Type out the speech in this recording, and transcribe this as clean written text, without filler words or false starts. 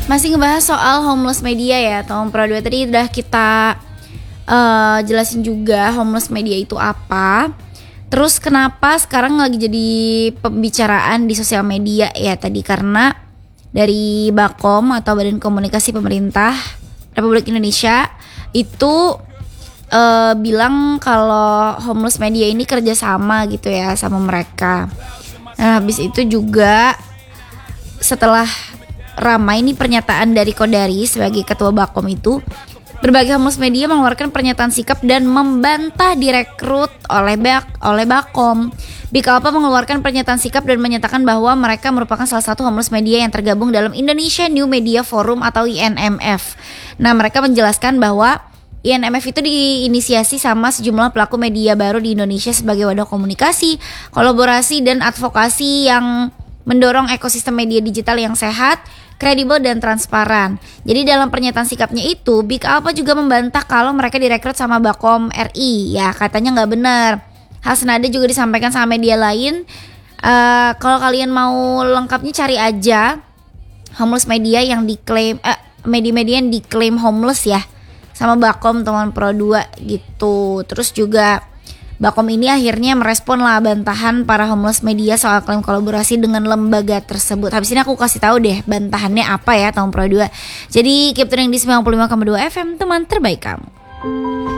Masih ngebahas soal homeless media ya, tahun Pro 2 tadi udah kita jelasin juga homeless media itu apa. Terus kenapa sekarang lagi jadi pembicaraan di sosial media ya tadi, karena dari Bakom atau Badan Komunikasi Pemerintah Republik Indonesia itu bilang kalau homeless media ini kerjasama gitu ya sama mereka. Nah habis itu juga setelah ramai ini pernyataan dari Kodari sebagai ketua Bakom itu, berbagai homeless media mengeluarkan pernyataan sikap dan membantah direkrut oleh Bakom. Bikalpa mengeluarkan pernyataan sikap dan menyatakan bahwa mereka merupakan salah satu homeless media yang tergabung dalam Indonesia New Media Forum atau INMF. Nah, mereka menjelaskan bahwa INMF itu diinisiasi sama sejumlah pelaku media baru di Indonesia sebagai wadah komunikasi, kolaborasi, dan advokasi yang mendorong ekosistem media digital yang sehat, kredibel, dan transparan. Jadi dalam pernyataan sikapnya itu, Bikalpa juga membantah kalau mereka direkrut sama Bakom RI. Ya katanya nggak benar. Hal senada juga disampaikan sama media lain. Kalau kalian mau lengkapnya cari aja homeless media yang diklaim media-media yang diklaim homeless ya sama Bakom teman Pro 2 gitu. Terus juga Bakom ini akhirnya merespon lah bantahan para homeless media soal klaim kolaborasi dengan lembaga tersebut. Habis ini aku kasih tahu deh bantahannya apa ya tahun Pro 2. Jadi keep tuning di 95,2 FM, teman terbaik kamu.